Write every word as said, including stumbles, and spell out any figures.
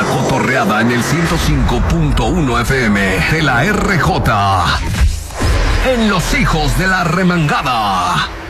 La cotorreada en el ciento cinco punto uno F M de la R J. En Los Hijos de la Remangada.